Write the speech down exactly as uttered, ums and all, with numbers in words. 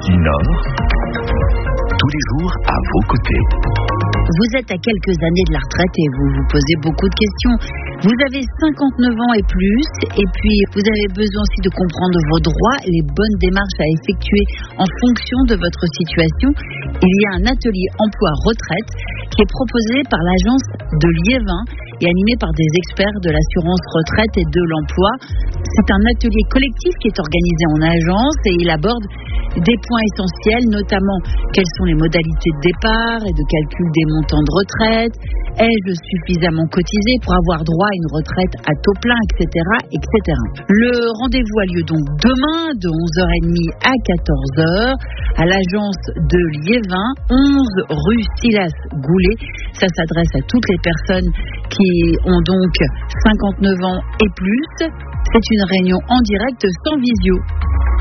du Nord, tous les jours à vos côtés. Vous êtes à quelques années de la retraite et vous vous posez beaucoup de questions. Vous avez cinquante-neuf ans et plus, et puis vous avez besoin aussi de comprendre vos droits et les bonnes démarches à effectuer en fonction de votre situation. Il y a un atelier emploi-retraite qui est proposé par l'agence de Liévin et animé par des experts de l'assurance retraite et de l'emploi. C'est un atelier collectif qui est organisé en agence et il aborde des points essentiels, notamment quelles sont les modalités de départ et de calcul des montants de retraite, ai-je suffisamment cotisé pour avoir droit à une retraite à taux plein, et cetera, et cetera. Le rendez-vous a lieu donc demain de onze heures trente à quatorze heures à l'agence de Liévin, onze rue Silas Goulet. Ça s'adresse à toutes les personnes qui ont donc cinquante-neuf ans et plus. C'est une réunion en direct sans visio.